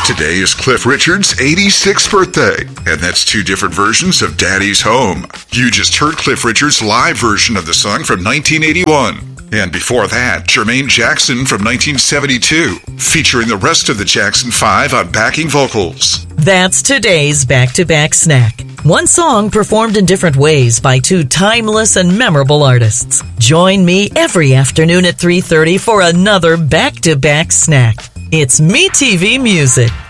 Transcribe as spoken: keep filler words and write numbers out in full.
Today is Cliff Richard's eighty-sixth birthday, and that's two different versions of Daddy's Home. You just heard Cliff Richard's live version of the song from nineteen eighty-one. And before that, Jermaine Jackson from nineteen seventy-two, featuring the rest of the Jackson Five on backing vocals. That's today's back-to-back snack. One song performed in different ways by two timeless and memorable artists. Join me every afternoon at three thirty for another back-to-back snack. It's MeTV Music.